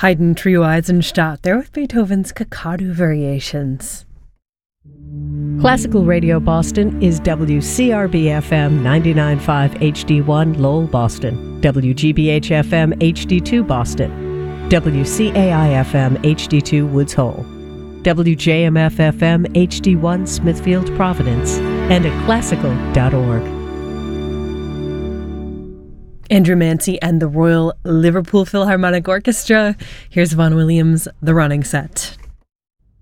Haydn Trio Eisenstadt there with Beethoven's Kakadu Variations. Classical Radio Boston is WCRB-FM 99.5 HD1 Lowell, Boston, WGBH-FM HD2 Boston, WCAI-FM HD2 Woods Hole, WJMF-FM HD1 Smithfield, Providence, and at classical.org. Andrew Mancy and the Royal Liverpool Philharmonic Orchestra. Here's Vaughan Williams' The Running Set.